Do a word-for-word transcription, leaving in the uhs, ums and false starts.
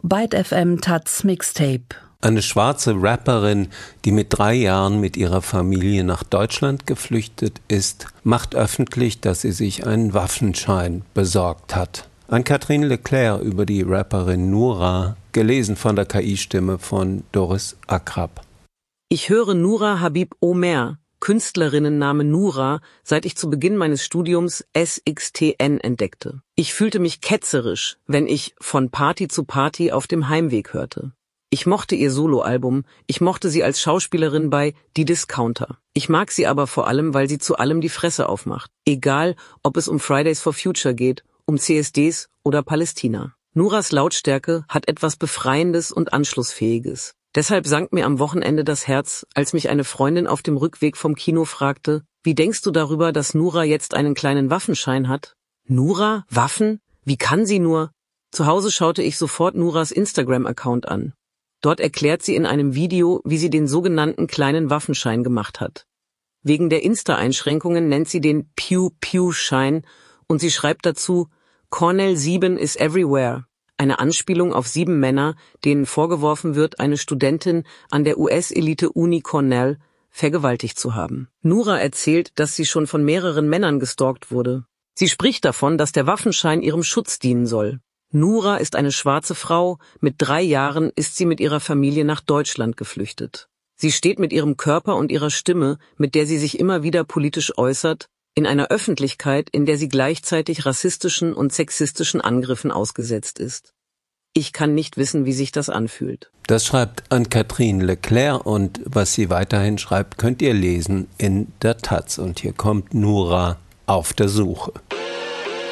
Byte F M Taz Mixtape. Eine schwarze Rapperin, die mit drei Jahren mit ihrer Familie nach Deutschland geflüchtet ist, macht öffentlich, dass sie sich einen Waffenschein besorgt hat. Anne-Catherine Leclerc über die Rapperin Noura, gelesen von der K I-Stimme von Doris Akrab. Ich höre Noura Habib Omer, Künstlerinnenname Noura, seit ich zu Beginn meines Studiums S X T N entdeckte. Ich fühlte mich ketzerisch, wenn ich von Party zu Party auf dem Heimweg hörte. Ich mochte ihr Soloalbum, ich mochte sie als Schauspielerin bei Die Discounter. Ich mag sie aber vor allem, weil sie zu allem die Fresse aufmacht. Egal, ob es um Fridays for Future geht, um C S Ds oder Palästina. Nouras Lautstärke hat etwas Befreiendes und Anschlussfähiges. Deshalb sank mir am Wochenende das Herz, als mich eine Freundin auf dem Rückweg vom Kino fragte, wie denkst du darüber, dass Noura jetzt einen kleinen Waffenschein hat? Noura? Waffen? Wie kann sie nur? Zu Hause schaute ich sofort Nouras Instagram-Account an. Dort erklärt sie in einem Video, wie sie den sogenannten kleinen Waffenschein gemacht hat. Wegen der Insta-Einschränkungen nennt sie den Pew-Pew-Schein und sie schreibt dazu, Cornell sieben is everywhere, eine Anspielung auf sieben Männer, denen vorgeworfen wird, eine Studentin an der U S-Elite-Uni Cornell vergewaltigt zu haben. Noura erzählt, dass sie schon von mehreren Männern gestalkt wurde. Sie spricht davon, dass der Waffenschein ihrem Schutz dienen soll. Noura ist eine schwarze Frau, mit drei Jahren ist sie mit ihrer Familie nach Deutschland geflüchtet. Sie steht mit ihrem Körper und ihrer Stimme, mit der sie sich immer wieder politisch äußert, in einer Öffentlichkeit, in der sie gleichzeitig rassistischen und sexistischen Angriffen ausgesetzt ist. Ich kann nicht wissen, wie sich das anfühlt. Das schreibt Anne-Catherine Leclerc und was sie weiterhin schreibt, könnt ihr lesen in der Taz. Und hier kommt Noura auf der Suche.